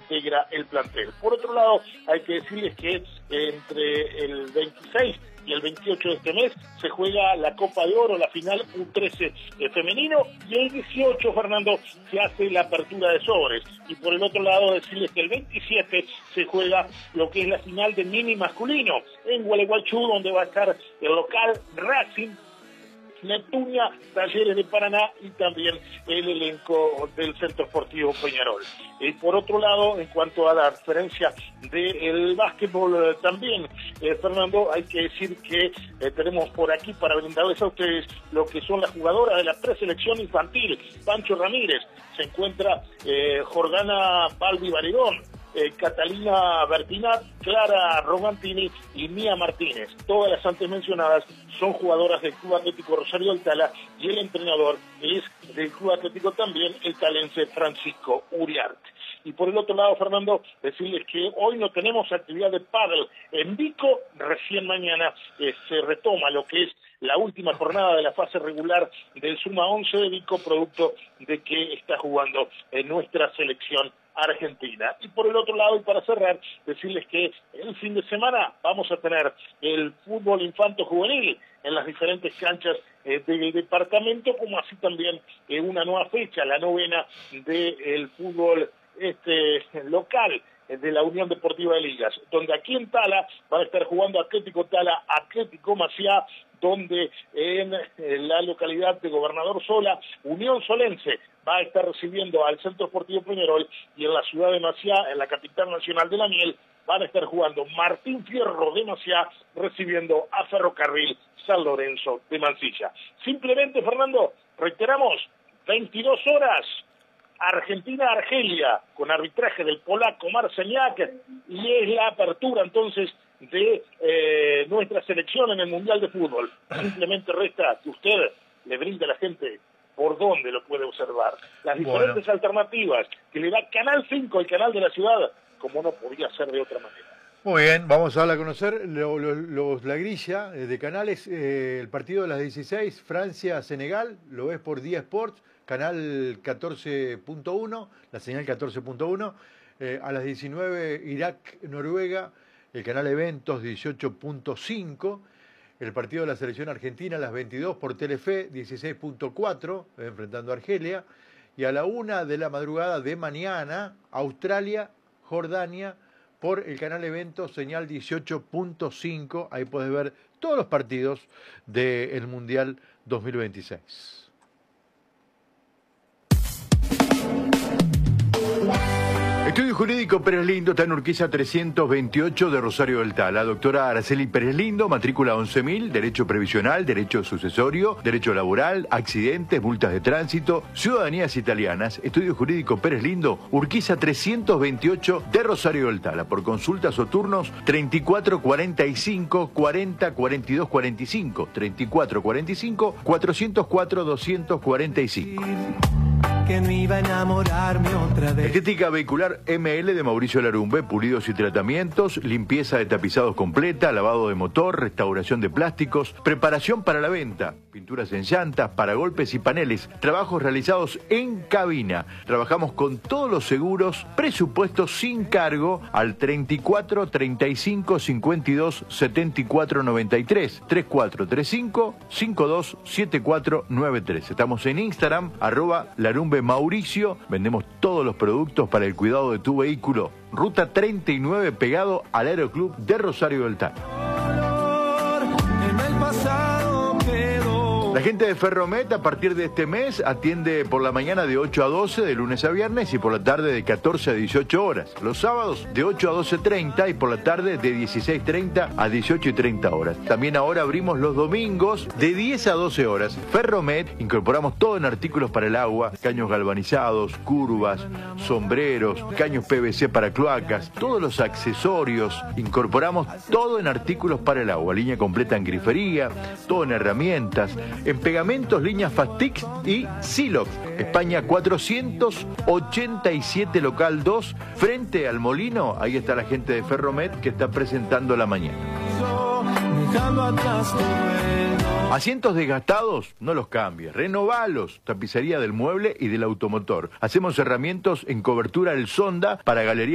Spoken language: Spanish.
integra el plantel. Por otro lado, hay que decirles que entre el 26 y el 28 de este mes se juega la Copa de Oro, la final U13 femenino, y el 18, Fernando, se hace la apertura de sobres. Y por el otro lado, decirles que el 27 se juega lo que es la final de mini masculino en Gualeguaychú, donde va a estar el local Racing, Neptunia, Talleres de Paraná y también el elenco del Centro Esportivo Peñarol. Por otro lado, en cuanto a la referencia del básquetbol también, Fernando, hay que decir que tenemos por aquí para brindarles a ustedes lo que son las jugadoras de la preselección infantil. Pancho Ramírez, se encuentra Jordana Balbi Baridón, Catalina Bertinat, Clara Romantini y Mía Martínez. Todas las antes mencionadas son jugadoras del Club Atlético Rosario del Tala y el entrenador es del Club Atlético también, el talense Francisco Uriarte. Y por el otro lado, Fernando, decirles que hoy no tenemos actividad de pádel en Vico, recién mañana se retoma lo que es la última jornada de la fase regular del Suma 11 de Vico, producto de que está jugando en nuestra selección argentina. Y por el otro lado, y para cerrar, decirles que el fin de semana vamos a tener el fútbol infanto juvenil en las diferentes canchas del departamento, como así también una nueva fecha, la novena del fútbol local de la Unión Deportiva de Ligas, donde aquí en Tala van a estar jugando Atlético Tala, Atlético Maciá, donde en la localidad de Gobernador Sola, Unión Solense va a estar recibiendo al Centro Esportivo Peñarol, y en la ciudad de Maciá, en la capital nacional de la miel, van a estar jugando Martín Fierro de Maciá recibiendo a Ferrocarril San Lorenzo de Mansilla. Simplemente, Fernando, reiteramos, 22 horas, Argentina-Argelia, con arbitraje del polaco Marceniak, y es la apertura entonces de nuestra selección en el Mundial de Fútbol. Simplemente resta que usted le brinde a la gente por dónde lo puede observar. Las diferentes alternativas que le da Canal 5, el canal de la ciudad, como no podía ser de otra manera. Muy bien, vamos a conocer la grilla de canales. El partido de las 16, Francia-Senegal, lo ves por Día Sports, canal 14.1, la señal 14.1. A las 19, Irak-Noruega, el canal Eventos 18.5. El partido de la selección argentina a las 22 por Telefe 16.4, enfrentando a Argelia. Y a la 1 de la madrugada de mañana, Australia-Jordania, por el canal Eventos, señal 18.5. Ahí puedes ver todos los partidos del Mundial 2026. Estudio Jurídico Pérez Lindo está en Urquiza 328 de Rosario del Tala. Doctora Araceli Pérez Lindo, matrícula 11.000, Derecho Previsional, Derecho Sucesorio, Derecho Laboral, Accidentes, Multas de Tránsito, Ciudadanías Italianas. Estudio Jurídico Pérez Lindo, Urquiza 328 de Rosario del Tala. Por consultas o turnos, 3445 40 42 45, 3445 404 245. Que no iba a enamorarme otra vez. Estética Vehicular ML de Mauricio Larumbe, pulidos y tratamientos, limpieza de tapizados completa, lavado de motor, restauración de plásticos, preparación para la venta, pinturas en llantas, paragolpes y paneles, trabajos realizados en cabina. Trabajamos con todos los seguros, presupuestos sin cargo al 34 35 52 74 93, 3435 52 74 93. Estamos en Instagram, @Larumbe Mauricio, vendemos todos los productos para el cuidado de tu vehículo. Ruta 39, pegado al Aeroclub de Rosario del Tala. La gente de Ferromet a partir de este mes atiende por la mañana de 8 a 12 de lunes a viernes y por la tarde de 14 a 18 horas. Los sábados de 8 a 12:30 y por la tarde de 16:30 a 18:30 horas. También ahora abrimos los domingos de 10 a 12 horas. Ferromet, incorporamos todo en artículos para el agua, caños galvanizados, curvas, sombreros, caños PVC para cloacas, todos los accesorios. Incorporamos todo en artículos para el agua, línea completa en grifería, todo en herramientas, en pegamentos, líneas Fastix y Silox. España 487, local 2, frente al Molino. Ahí está la gente de Ferromet que está presentando la mañana. Asientos desgastados, no los cambies, renovalos. Tapicería del mueble y del automotor. Hacemos herramientas en cobertura del Sonda para galerías